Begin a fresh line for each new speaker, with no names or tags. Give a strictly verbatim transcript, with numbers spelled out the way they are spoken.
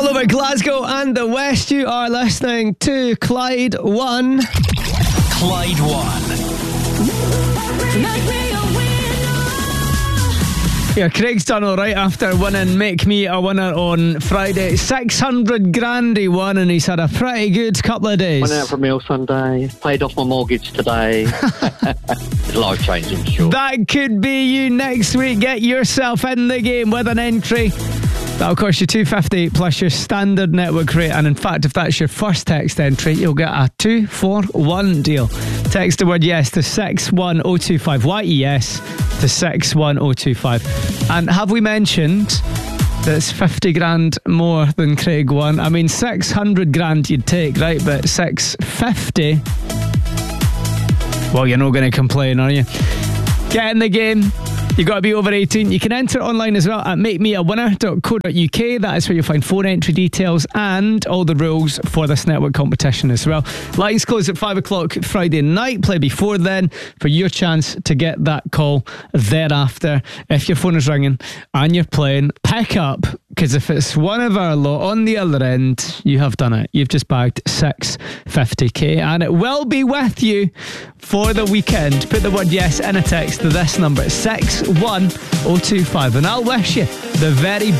All over Glasgow and the West, you are listening to Clyde One.
Clyde One.
Yeah, Craig's done all right after winning Make Me a Winner on Friday. six hundred grand he won, and he's had a pretty good couple of days.
Went out for a meal Sunday, paid off my mortgage today. Life changing, sure.
That could be you next week. Get yourself in the game with an entry. That'll cost you two hundred fifty dollars plus your standard network rate. And in fact, if that's your first text entry, you'll get a two for one deal. Text the word yes to six one oh two five. Y E S to six one oh two five. And have we mentioned that it's fifty grand more than Craig won? I mean, six hundred grand you'd take, right? But six fifty, well, you're not going to complain, are you? Get in the game. You've got to be over eighteen. You can enter online as well at make me a winner dot co dot U K. That is where you'll find phone entry details and all the rules for this network competition as well. Lines close at five o'clock Friday night. Play before then for your chance to get that call thereafter. If your phone is ringing and you're playing, pick up, because if it's one of our lot on the other end, you have done it. You've just bagged six hundred fifty k, and it will be with you for the weekend. Put the word yes in a text to this number, six one oh two five, and I'll wish you the very